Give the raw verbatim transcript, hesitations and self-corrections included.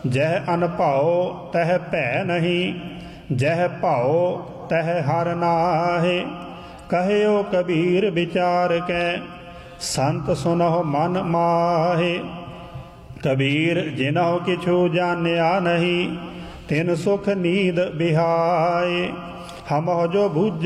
जह अनभाओ तह भै नहीं, जह भाओ तह हर नाहे। कहयो कबीर विचार कै, संत सुनहो मन माहे। कबीर जिनहु किछु जान्या नहीं, तिन सुख नींद बिहाए। हमहु जो बुझ